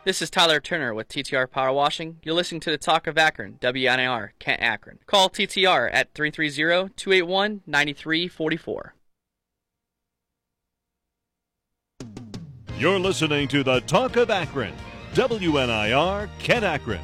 This is Tyler Turner with TTR Power Washing. You're listening to the Talk of Akron, WNIR, Kent, Akron. Call TTR at 330-281-9344. You're listening to the Talk of Akron, WNIR, Kent, Akron.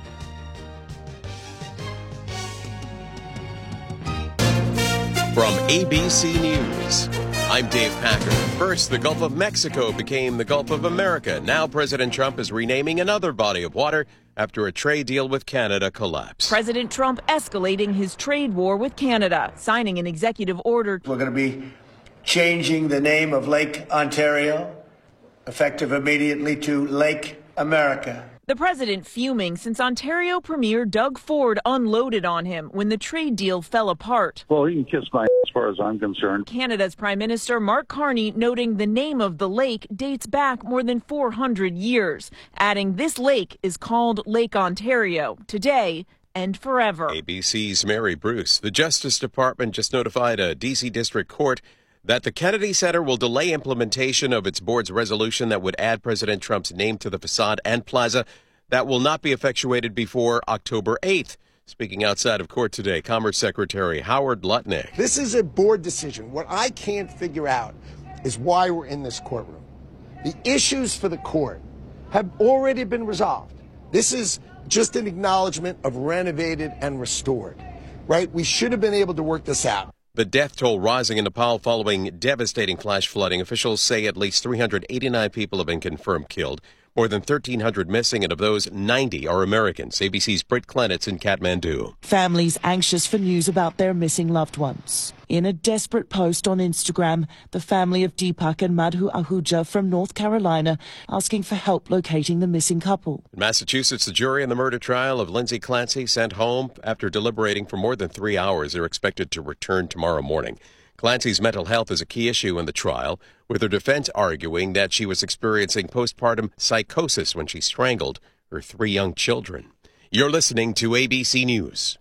From ABC News, I'm Dave Packer. First, the Gulf of Mexico became the Gulf of America. Now President Trump is renaming another body of water after a trade deal with Canada collapsed. President Trump escalating his trade war with Canada, signing an executive order. We're going to be changing the name of Lake Ontario, effective immediately, to Lake America. The president fuming since Ontario Premier Doug Ford unloaded on him when the trade deal fell apart. Well, he can kiss my as far as I'm concerned. Canada's Prime Minister Mark Carney noting the name of the lake dates back more than 400 years, adding this lake is called Lake Ontario today and forever. ABC's Mary Bruce. The Justice Department just notified a D.C. District Court that the Kennedy Center will delay implementation of its board's resolution that would add President Trump's name to the facade and plaza. That will not be effectuated before October 8th. Speaking outside of court today, Commerce Secretary Howard Lutnick. This is a board decision. What I can't figure out is why we're in this courtroom. The issues for the court have already been resolved. This is just an acknowledgement of renovated and restored, right? We should have been able to work this out. The death toll rising in Nepal following devastating flash flooding. Officials say at least 389 people have been confirmed killed. More than 1,300 missing, and of those, 90 are Americans. ABC's Britt Clenitz in Kathmandu. Families anxious for news about their missing loved ones. In a desperate post on Instagram, the family of Deepak and Madhu Ahuja from North Carolina asking for help locating the missing couple. In Massachusetts, the jury in the murder trial of Lindsay Clancy sent home after deliberating for more than 3 hours. They're expected to return tomorrow morning. Clancy's mental health is a key issue in the trial, with her defense arguing that she was experiencing postpartum psychosis when she strangled her 3 young children. You're listening to ABC News.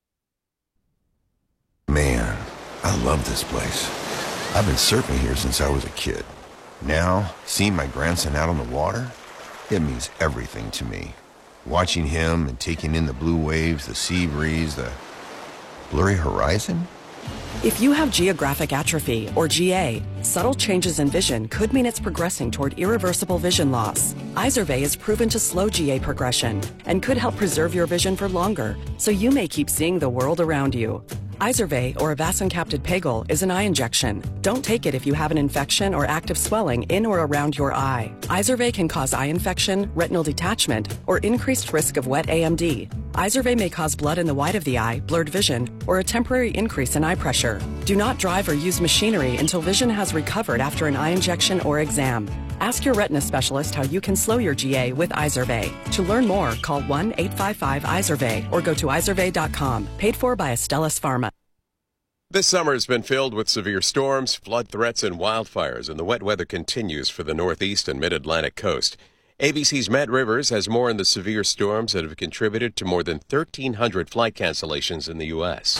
Man, I love this place. I've been surfing here since I was a kid. Now, seeing my grandson out on the water, it means everything to me. Watching him and taking in the blue waves, the sea breeze, the blurry horizon. If you have geographic atrophy, or GA, subtle changes in vision could mean it's progressing toward irreversible vision loss. Izervay is proven to slow GA progression and could help preserve your vision for longer, so you may keep seeing the world around you. Izervay, or avacincaptad pegol, is an eye injection. Don't take it if you have an infection or active swelling in or around your eye. Izervay can cause eye infection, retinal detachment, or increased risk of wet AMD. Izervay may cause blood in the white of the eye, blurred vision, or a temporary increase in eye pressure. Do not drive or use machinery until vision has recovered after an eye injection or exam. Ask your retina specialist how you can slow your GA with Izervay. To learn more, call 1-855-IZERVAY or go to izervay.com. Paid for by Astellas Pharma. This summer has been filled with severe storms, flood threats, and wildfires, and the wet weather continues for the Northeast and Mid-Atlantic coast. ABC's Matt Rivers has more on the severe storms that have contributed to more than 1,300 flight cancellations in the U.S.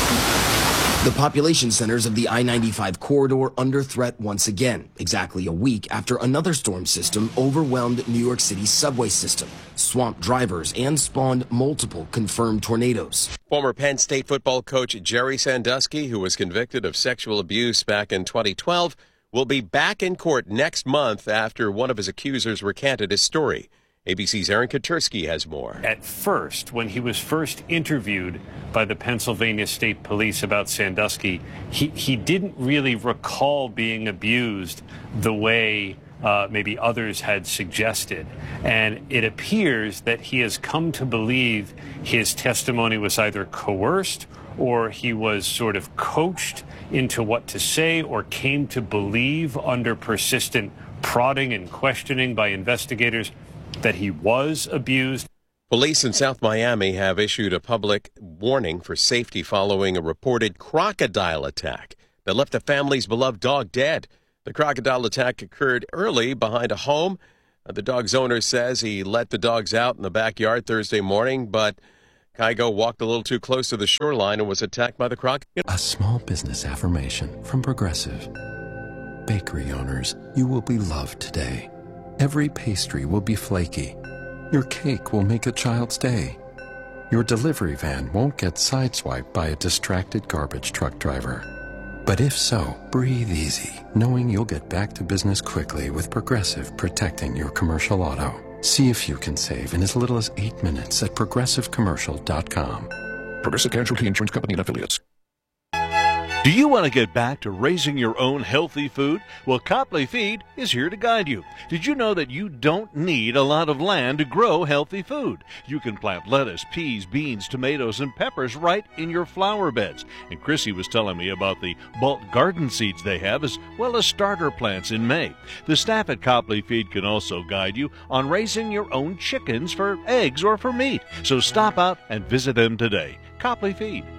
The population centers of the I-95 corridor under threat once again, exactly a week after another storm system overwhelmed New York City's subway system, swamped drivers, and spawned multiple confirmed tornadoes. Former Penn State football coach Jerry Sandusky, who was convicted of sexual abuse back in 2012, will be back in court next month after one of his accusers recanted his story. ABC's Aaron Katursky has more. At first, when he was first interviewed by the Pennsylvania State Police about Sandusky, he didn't really recall being abused the way maybe others had suggested. And it appears that he has come to believe his testimony was either coerced or he was sort of coached into what to say or came to believe under persistent prodding and questioning by investigators that he was abused. Police in South Miami have issued a public warning for safety following a reported crocodile attack that left the family's beloved dog dead. The crocodile attack occurred early behind a home. The dog's owner says he let the dogs out in the backyard Thursday morning, but Kygo walked a little too close to the shoreline and was attacked by the crocodile. A small business affirmation from Progressive. Bakery owners, you will be loved today. Every pastry will be flaky. Your cake will make a child's day. Your delivery van won't get sideswiped by a distracted garbage truck driver. But if so, breathe easy, knowing you'll get back to business quickly with Progressive protecting your commercial auto. See if you can save in as little as 8 minutes at progressivecommercial.com. Progressive Casualty Insurance Company and Affiliates. Do you want to get back to raising your own healthy food? Well, Copley Feed is here to guide you. Did you know that you don't need a lot of land to grow healthy food? You can plant lettuce, peas, beans, tomatoes, and peppers right in your flower beds. And Chrissy was telling me about the bulk garden seeds they have, as well as starter plants in May. The staff at Copley Feed can also guide you on raising your own chickens for eggs or for meat. So stop out and visit them today. Copley Feed.